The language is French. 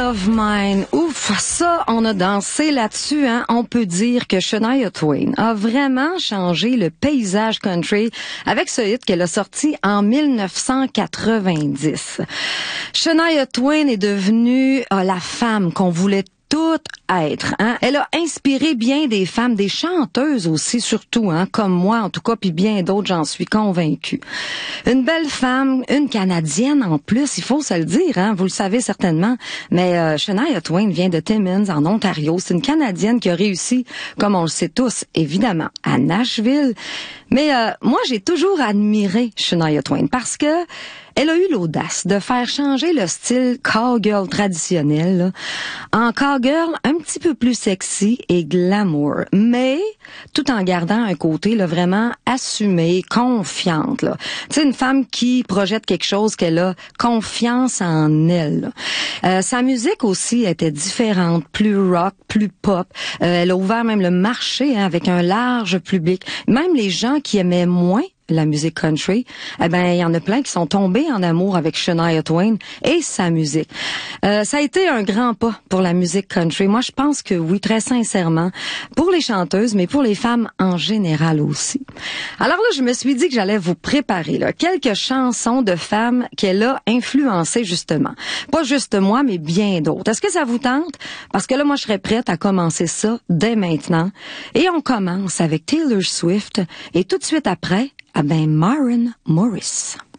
of Mine. Ouf, ça, on a dansé là-dessus, hein. On peut dire que Shania Twain a vraiment changé le paysage country avec ce hit qu'elle a sorti en 1990. Shania Twain est devenue la femme qu'on voulait toutes être, hein. Elle a inspiré bien des femmes, des chanteuses aussi, surtout, hein, comme moi, en tout cas, puis bien d'autres, j'en suis convaincue. Une belle femme, une Canadienne en plus, il faut se le dire, hein, vous le savez certainement, mais Shania Twain vient de Timmins, en Ontario. C'est une Canadienne qui a réussi, comme on le sait tous, évidemment, à Nashville. Mais moi, j'ai toujours admiré Shania Twain parce que elle a eu l'audace de faire changer le style cowgirl traditionnel là, en cowgirl un petit peu plus sexy et glamour, mais tout en gardant un côté là, vraiment assumé, confiante. Là. Tu sais, une femme qui projette quelque chose qu'elle a confiance en elle. Sa musique aussi était différente, plus rock, plus pop. Elle a ouvert même le marché hein, avec un large public. Même les gens qui aimaient moins la musique country, eh ben il y en a plein qui sont tombés en amour avec Shania Twain et sa musique. Ça a été un grand pas pour la musique country. Moi, je pense que oui, très sincèrement, pour les chanteuses, mais pour les femmes en général aussi. Alors là, je me suis dit que j'allais vous préparer là, quelques chansons de femmes qu'elle a influencées justement. Pas juste moi, mais bien d'autres. Est-ce que ça vous tente? Parce que là, moi, je serais prête à commencer ça dès maintenant. Et on commence avec Taylor Swift et tout de suite après, Maren Morris.